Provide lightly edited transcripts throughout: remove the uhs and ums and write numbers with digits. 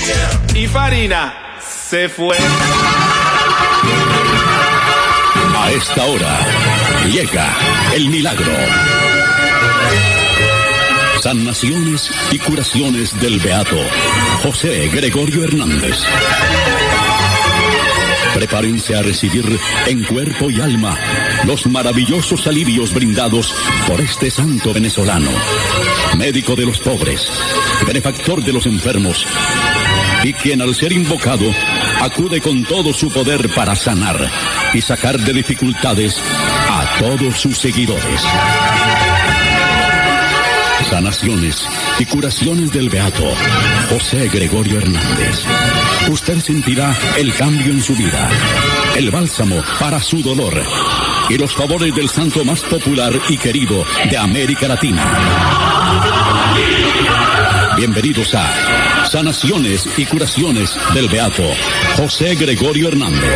Y Farina se fue. A esta hora llega el milagro. Sanaciones y curaciones del beato José Gregorio Hernández. Prepárense a recibir en cuerpo y alma los maravillosos alivios brindados por este santo venezolano, médico de los pobres, benefactor de los enfermos, y quien al ser invocado acude con todo su poder para sanar y sacar de dificultades a todos sus seguidores. Sanaciones y curaciones del beato José Gregorio Hernández. Usted sentirá el cambio en su vida, el bálsamo para su dolor y los favores del santo más popular y querido de América Latina. Bienvenidos a Sanaciones y curaciones del beato José Gregorio Hernández.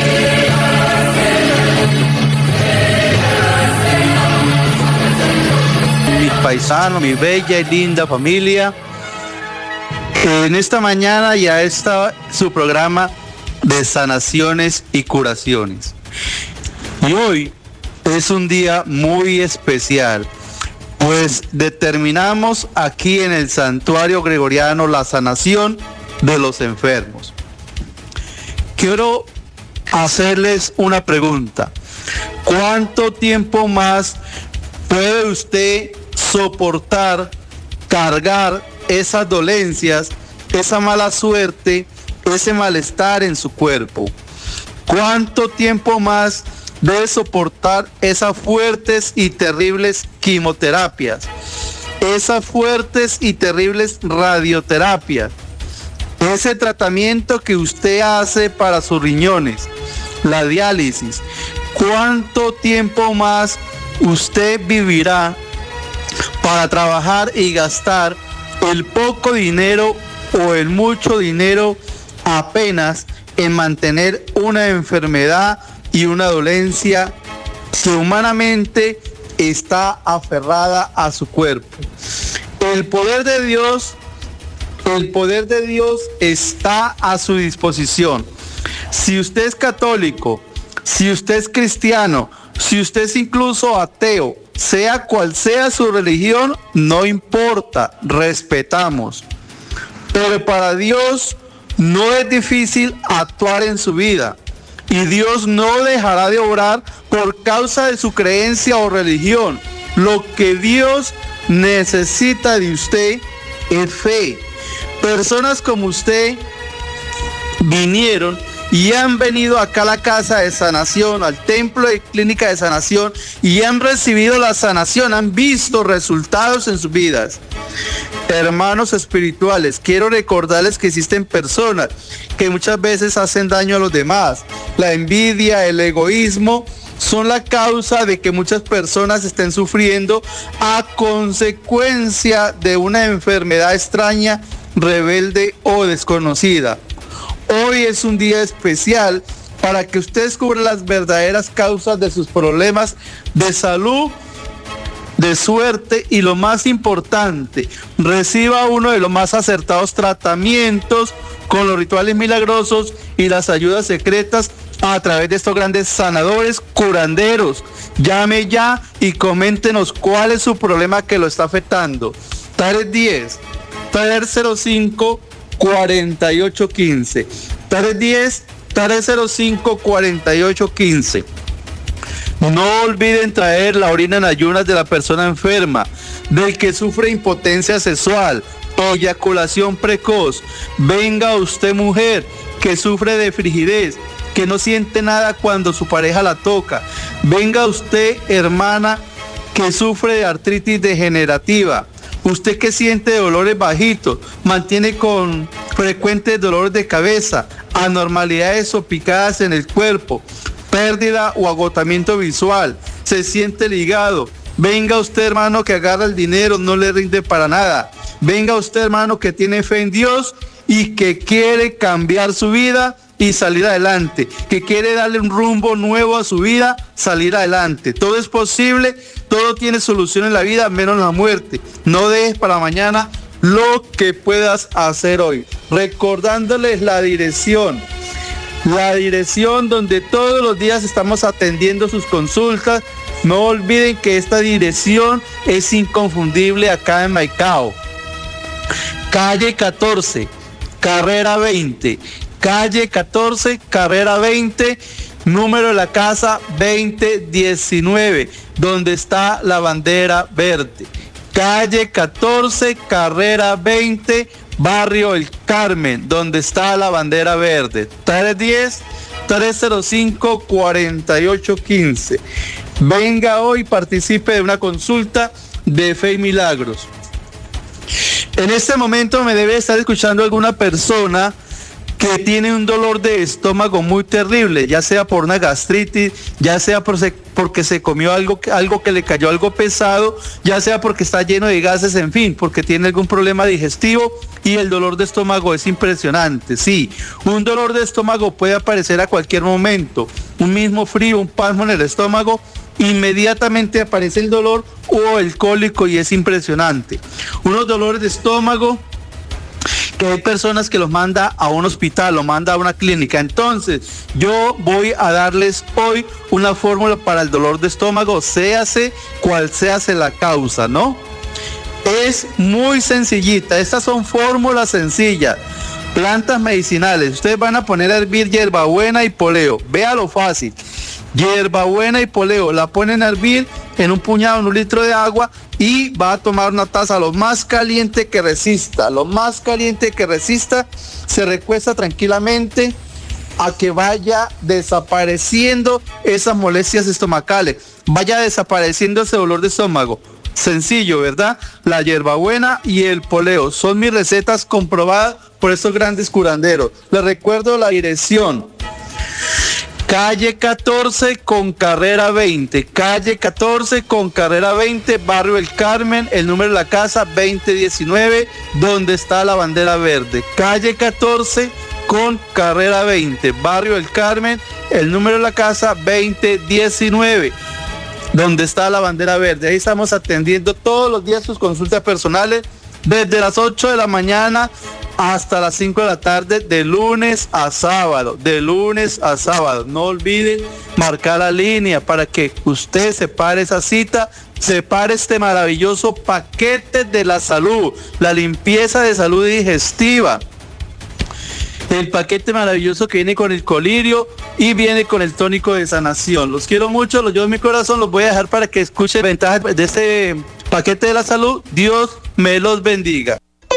Mis paisanos, mi bella y linda familia, en esta mañana ya está su programa de sanaciones y curaciones. Y hoy es un día muy especial, pues determinamos aquí en el Santuario Gregoriano la sanación de los enfermos. Quiero hacerles una pregunta. ¿Cuánto tiempo más puede usted soportar, cargar esas dolencias, esa mala suerte, ese malestar en su cuerpo? ¿Cuánto tiempo más debe soportar esas fuertes y terribles quimioterapias, esas fuertes y terribles radioterapias, ese tratamiento que usted hace para sus riñones, la diálisis? ¿Cuánto tiempo más usted vivirá para trabajar y gastar el poco dinero o el mucho dinero apenas en mantener una enfermedad y una dolencia que humanamente está aferrada a su cuerpo? El poder de Dios está a su disposición. Si usted es católico, si usted es cristiano, si usted es incluso ateo, sea cual sea su religión, no importa, respetamos. Pero para Dios no es difícil actuar en su vida. Y Dios no dejará de obrar por causa de su creencia o religión. Lo que Dios necesita de usted es fe. Personas como usted vinieron y han venido acá a la casa de sanación, al templo de clínica de sanación, y han recibido la sanación, han visto resultados en sus vidas. Hermanos espirituales, quiero recordarles que existen personas que muchas veces hacen daño a los demás. La envidia, el egoísmo son la causa de que muchas personas estén sufriendo a consecuencia de una enfermedad extraña, rebelde o desconocida. Hoy es un día especial para que usted descubra las verdaderas causas de sus problemas de salud, de suerte, y lo más importante, reciba uno de los más acertados tratamientos con los rituales milagrosos y las ayudas secretas a través de estos grandes sanadores, curanderos. Llame ya y coméntenos cuál es su problema que lo está afectando. 310 305 4815, 310 305 4815. No olviden traer la orina en ayunas de la persona enferma, del que sufre impotencia sexual, eyaculación precoz. Venga usted, mujer, que sufre de frigidez, que no siente nada cuando su pareja la toca. Venga usted, hermana, que sufre de artritis degenerativa. Usted que siente dolores bajitos, mantiene con frecuentes dolores de cabeza, anormalidades o picadas en el cuerpo, pérdida o agotamiento visual, se siente ligado. Venga usted, hermano, que agarra el dinero, no le rinde para nada. Venga usted, hermano, que tiene fe en Dios y que quiere cambiar su vida y salir adelante, que quiere darle un rumbo nuevo a su vida, salir adelante. Todo es posible, todo tiene solución en la vida, menos la muerte. No dejes para mañana lo que puedas hacer hoy. Recordándoles la dirección donde todos los días estamos atendiendo sus consultas. No olviden que esta dirección es inconfundible acá en Maicao. Calle 14, carrera 20. Calle 14, carrera 20, número de la casa 2019, donde está la bandera verde. Calle 14, carrera 20, barrio El Carmen, donde está la bandera verde. 310-305-4815. Venga hoy, participe de una consulta de fe y milagros. En este momento me debe estar escuchando alguna persona que tiene un dolor de estómago muy terrible, ya sea por una gastritis, ya sea porque se comió algo que le cayó algo pesado, ya sea porque está lleno de gases, en fin, porque tiene algún problema digestivo y el dolor de estómago es impresionante. Sí, un dolor de estómago puede aparecer a cualquier momento, un mismo frío, un pasmo en el estómago, inmediatamente aparece el dolor o el cólico y es impresionante. Unos dolores de estómago que hay personas que los manda a un hospital, los manda a una clínica. Entonces, yo voy a darles hoy una fórmula para el dolor de estómago, séase cual séase la causa, ¿no? Es muy sencillita, estas son fórmulas sencillas, plantas medicinales. Ustedes van a poner a hervir hierbabuena y poleo, vea lo fácil. Hierbabuena y poleo, la ponen a hervir en un puñado, en un litro de agua y va a tomar una taza lo más caliente que resista. Lo más caliente que resista, se recuesta tranquilamente a que vaya desapareciendo esas molestias estomacales, vaya desapareciendo ese dolor de estómago. Sencillo, ¿verdad? La hierbabuena y el poleo son mis recetas comprobadas por estos grandes curanderos. Les recuerdo la dirección. Calle 14 con carrera 20, calle 14 con carrera 20, barrio El Carmen, el número de la casa 2019, donde está la bandera verde. Calle 14 con carrera 20, barrio El Carmen, el número de la casa 2019, donde está la bandera verde. Ahí estamos atendiendo todos los días sus consultas personales, desde las 8 de la mañana hasta las 5 de la tarde, de lunes a sábado, de lunes a sábado. No olviden marcar la línea para que usted separe esa cita, separe este maravilloso paquete de la salud, la limpieza de salud digestiva. El paquete maravilloso que viene con el colirio y viene con el tónico de sanación. Los quiero mucho, los llevo en mi corazón, los voy a dejar para que escuchen ventajas de este paquete de la salud. Dios me los bendiga.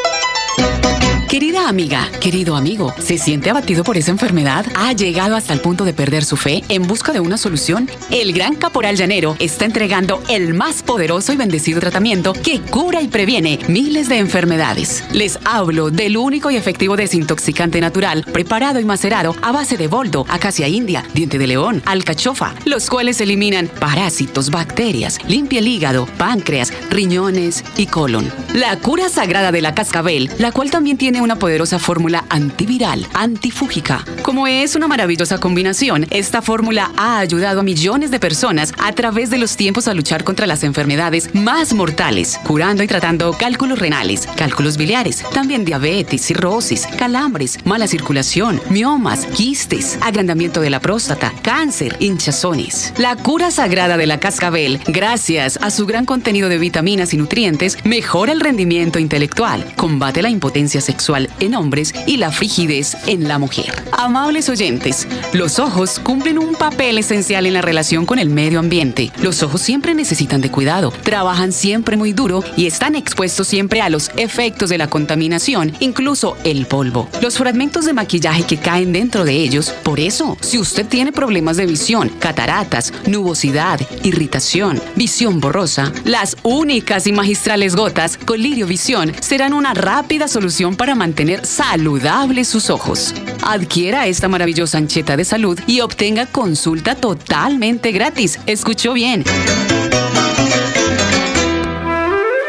Querida amiga, querido amigo, ¿se siente abatido por esa enfermedad? ¿Ha llegado hasta el punto de perder su fe en busca de una solución? El Gran Caporal Llanero está entregando el más poderoso y bendecido tratamiento que cura y previene miles de enfermedades. Les hablo del único y efectivo desintoxicante natural, preparado y macerado a base de boldo, acacia india, diente de león, alcachofa, los cuales eliminan parásitos, bacterias, limpia el hígado, páncreas, riñones y colon. La cura sagrada de la cascabel, la cual también tiene una poderosa fórmula antiviral, antifúngica. Como es una maravillosa combinación, esta fórmula ha ayudado a millones de personas a través de los tiempos a luchar contra las enfermedades más mortales, curando y tratando cálculos renales, cálculos biliares, también diabetes, cirrosis, calambres, mala circulación, miomas, quistes, agrandamiento de la próstata, cáncer, hinchazones. La cura sagrada de la cascabel, gracias a su gran contenido de vitaminas y nutrientes, mejora el rendimiento intelectual, combate la impotencia sexual en hombres y la frigidez en la mujer. Amables oyentes, los ojos cumplen un papel esencial en la relación con el medio ambiente. Los ojos siempre necesitan de cuidado, trabajan siempre muy duro y están expuestos siempre a los efectos de la contaminación, incluso el polvo, los fragmentos de maquillaje que caen dentro de ellos. Por eso, si usted tiene problemas de visión, cataratas, nubosidad, irritación, visión borrosa, las únicas y magistrales gotas Colirio Visión serán una rápida solución para mantener saludables sus ojos. Adquiera esta maravillosa ancheta de salud y obtenga consulta totalmente gratis. ¿Escuchó bien?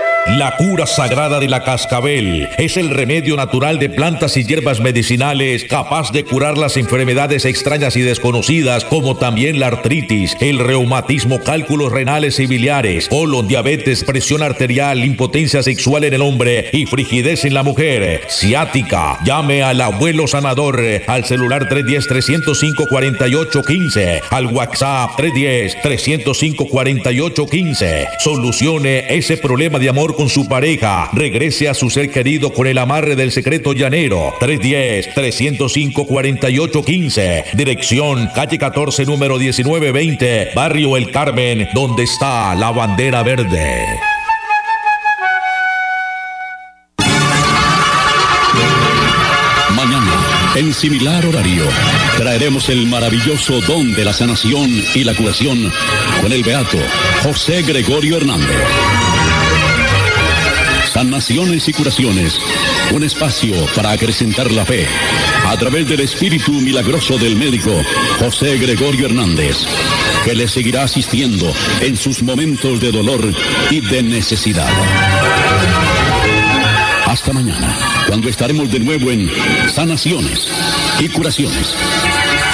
La cura sagrada de la cascabel es el remedio natural de plantas y hierbas medicinales capaz de curar las enfermedades extrañas y desconocidas, como también la artritis, el reumatismo, cálculos renales y biliares, colon, diabetes, presión arterial, impotencia sexual en el hombre y frigidez en la mujer, ciática. Llame al abuelo sanador al celular 310-305-4815, al WhatsApp 310-305-4815. Solucione ese problema de amor con su pareja. Regrese a su ser querido con el amarre del secreto llanero. 310-305-4815. Dirección calle 14, número 1920, Barrio El Carmen, donde está la bandera verde. Mañana, en similar horario, traeremos el maravilloso don de la sanación y la curación con el beato José Gregorio Hernández. Sanaciones y curaciones, un espacio para acrecentar la fe a través del espíritu milagroso del médico José Gregorio Hernández, que le seguirá asistiendo en sus momentos de dolor y de necesidad. Hasta mañana, cuando estaremos de nuevo en Sanaciones y Curaciones.